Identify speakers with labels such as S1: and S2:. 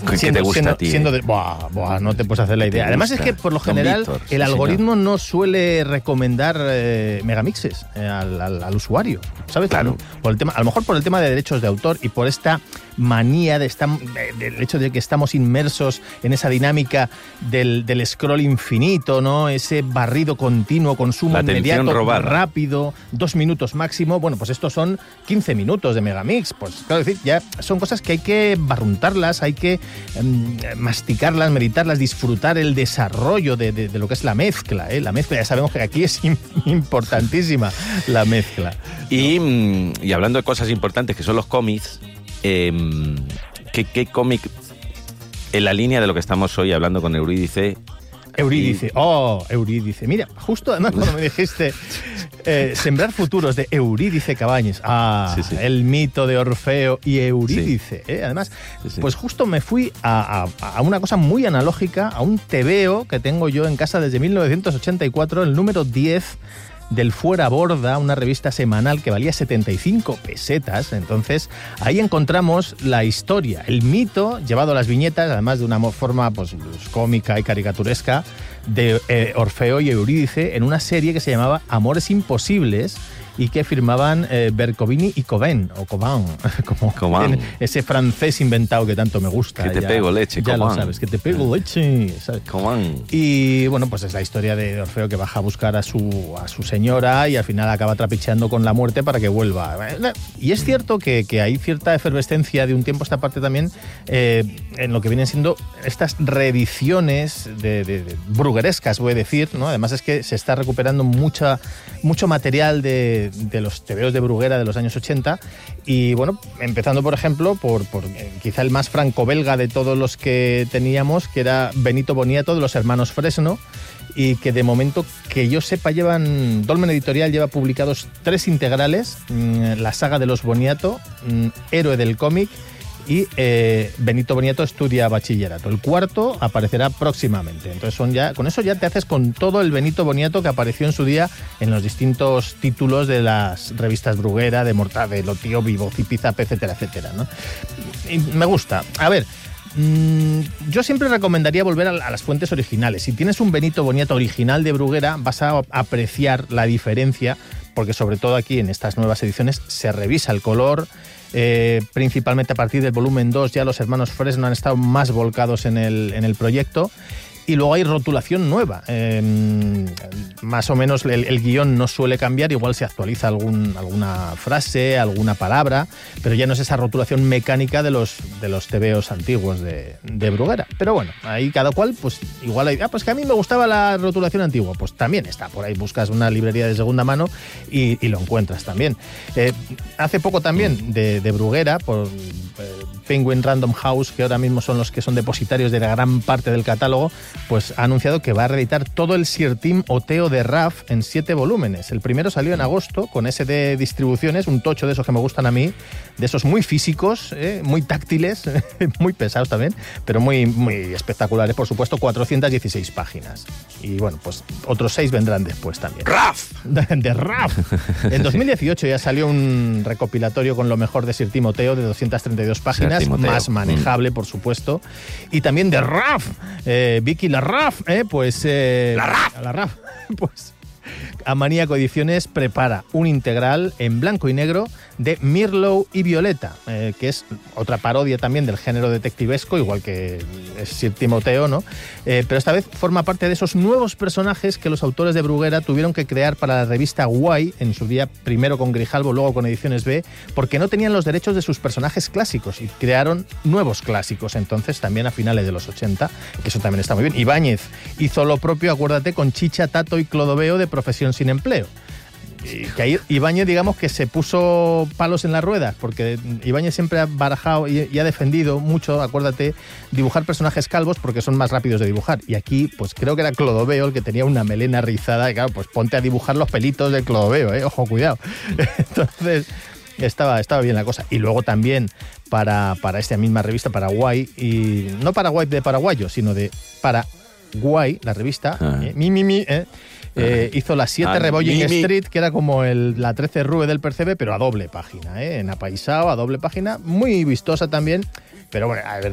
S1: ¿Qué te gusta a ti?
S2: Buah, no te puedes hacer la idea. Además es que por lo general el algoritmo no suele recomendar megamixes al usuario, ¿sabes?
S1: Claro.
S2: Por el tema, a lo mejor por el tema de derechos de autor y por esta manía del hecho de que estamos inmersos en esa dinámica del scroll infinito, ¿no? Ese barrido continuo, consumo inmediato, rápido, 2 minutos máximo. Bueno, pues estos son 15 minutos de megamix. Pues claro, decir, ya son cosas que hay que barruntarlas, hay que masticarlas, meditarlas, disfrutar el desarrollo de lo que es la mezcla, ¿eh? La mezcla, ya sabemos que aquí es importantísima la mezcla.
S1: Y hablando de cosas importantes que son los cómics, ¿qué cómic en la línea de lo que estamos hoy hablando con Eurídice?
S2: Eurídice. Mira, justo además cuando me dijiste Sembrar futuros de Eurídice Cabáñez. Sí. El mito de Orfeo y Eurídice. Sí. Además, sí. Pues justo me fui a una cosa muy analógica, a un tebeo que tengo yo en casa desde 1984, el número 10 del Fuera Borda, una revista semanal que valía 75 pesetas. Entonces, ahí encontramos la historia, el mito, llevado a las viñetas, además de una forma pues cómica y caricaturesca, de Orfeo y Eurídice en una serie que se llamaba Amores Imposibles y que firmaban Bercovini y Cobain, o Cobain, como ese francés inventado que tanto me gusta.
S1: Que te pego leche,
S2: ya Cobain. Lo sabes, que te pego leche, ¿sabes?
S1: Cobain.
S2: Y bueno, pues es la historia de Orfeo que baja a buscar a su señora y al final acaba trapicheando con la muerte para que vuelva. Y es cierto que hay cierta efervescencia de un tiempo a esta parte también en lo que vienen siendo estas reediciones de bruguerescas, voy a decir, ¿no? Además es que se está recuperando mucho material de los tebeos de Bruguera de los años 80 y bueno, empezando por ejemplo por quizá el más franco-belga de todos los que teníamos, que era Benito Boniato de los hermanos Fresno, y que de momento que yo sepa Dolmen Editorial lleva publicados 3 integrales, la saga de los Boniato, Héroe del cómic y Benito Boniato estudia bachillerato. El 4 aparecerá próximamente. Entonces con eso ya te haces con todo el Benito Boniato que apareció en su día en los distintos títulos de las revistas Bruguera, de Mortadelo, Tío Vivo, Zipizape, etcétera, etcétera, ¿no? Y me gusta. A ver, yo siempre recomendaría volver a las fuentes originales. Si tienes un Benito Boniato original de Bruguera, vas a apreciar la diferencia, porque sobre todo aquí en estas nuevas ediciones se revisa el color. Principalmente a partir del volumen 2 ya los hermanos Fresno han estado más volcados en el proyecto. Y luego hay rotulación nueva. Más o menos el guión no suele cambiar, igual se actualiza alguna frase, alguna palabra, pero ya no es esa rotulación mecánica de los tebeos antiguos de Bruguera. Pero bueno, ahí cada cual, pues igual hay... pues que a mí me gustaba la rotulación antigua, pues también está por ahí, buscas una librería de segunda mano y lo encuentras también. Hace poco también de Bruguera, por Penguin Random House, que ahora mismo son los que son depositarios de la gran parte del catálogo, pues ha anunciado que va a reeditar todo el Sir Tim Oteo de Raf en 7 volúmenes. El primero salió en agosto con SD Distribuciones, un tocho de esos que me gustan a mí, de esos muy físicos, muy táctiles, muy pesados también, pero muy, muy espectaculares, por supuesto, 416 páginas. Y bueno, pues otros 6 vendrán después también.
S1: ¡Raf!
S2: De Raf. En 2018 ya salió un recopilatorio con lo mejor de Sir Tim Oteo de 232 páginas, más manejable, por supuesto. Y también de Raf, Vicky la Raf, pues... La Raf, pues... Amaníaco Ediciones prepara un integral en blanco y negro de Mirlow y Violeta, que es otra parodia también del género detectivesco, igual que es Sir Timoteo, ¿no? Pero esta vez forma parte de esos nuevos personajes que los autores de Bruguera tuvieron que crear para la revista Guay, en su día primero con Grijalbo, luego con Ediciones B, porque no tenían los derechos de sus personajes clásicos y crearon nuevos clásicos, entonces también a finales de los 80, que eso también está muy bien. Ibáñez hizo lo propio, acuérdate, con Chicha, Tato y Clodoveo de Profesión sin Empleo. Y que ahí Ibáñez, digamos que se puso palos en las ruedas, porque Ibáñez siempre ha barajado y ha defendido mucho, acuérdate, dibujar personajes calvos porque son más rápidos de dibujar. Y aquí, pues creo que era Clodoveo el que tenía una melena rizada, y claro, pues ponte a dibujar los pelitos del Clodoveo, ojo, cuidado. Entonces, estaba bien la cosa. Y luego también para esta misma revista, para Guay, y no para Guay de paraguayo, sino de para Guay, la revista, hizo las 7 Rebolling Street, que era como la 13 Rue del Percebe, pero a doble página, en apaisado, a doble página, muy vistosa también. Pero bueno,